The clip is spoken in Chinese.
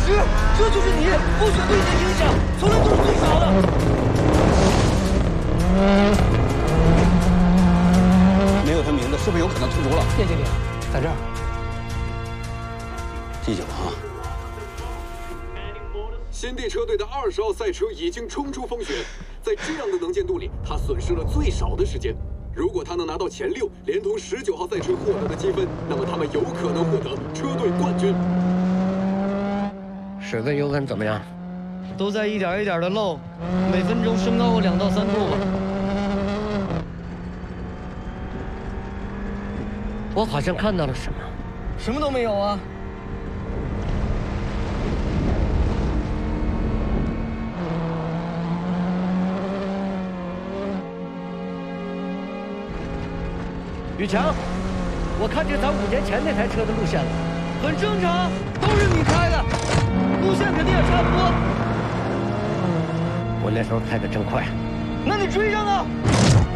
这就是你，风雪对你的影响从来都是最少的。 没有他名字，是不是有可能出炉了？ 叶经理，在这儿。 记住了啊！ 新地车队的20号赛车已经冲出风雪，在这样的能见度里，他损失了最少的时间。如果他能拿到前6，连同19号赛车获得的积分，那么他们有可能获得车队冠军。 水温油温怎么样？ 都在一点一点的漏，每分钟升高个2到3度吧。 我好像看到了什么。 什么都没有啊。 宇强，我看见咱5年前那台车的路线了。 很正常，都是你开的，路线肯定也差不多。 我那时候开的真快。 那你追上啊！